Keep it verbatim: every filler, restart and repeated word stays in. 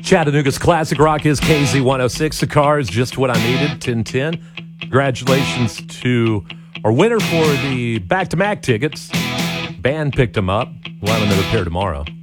Chattanooga's classic rock is K Z one oh six. The car is just what I needed, ten ten. Congratulations to our winner for the Back to Mac tickets. Band picked them up. We'll have another pair tomorrow.